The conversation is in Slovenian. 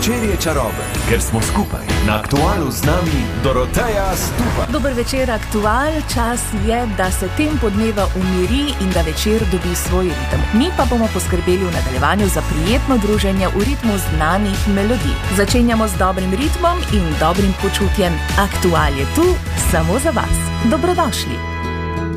Večer je čaroben, ker smo skupaj. Na Aktualu z nami Doroteja Stupa. Dober večer, Aktual. Čas je, da se tempo dneva umiri in da večer dobi svoj ritem. Mi pa bomo poskrbeli v nadaljevanju za prijetno druženje v ritmu znanih melodij. Začenjamo z dobrim ritmom in dobrim počutjem. Aktual je tu samo za vas. Dobrodošli.